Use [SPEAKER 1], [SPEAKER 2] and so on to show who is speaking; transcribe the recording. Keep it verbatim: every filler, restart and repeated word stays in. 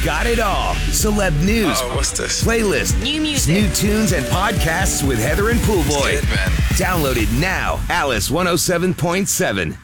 [SPEAKER 1] got it all. Celeb news.
[SPEAKER 2] Oh, what's this?
[SPEAKER 1] Playlist.
[SPEAKER 3] New music.
[SPEAKER 1] New tunes and podcasts with Heather and Poolboy.
[SPEAKER 2] It, man.
[SPEAKER 1] Download it now. Alice one oh seven point seven.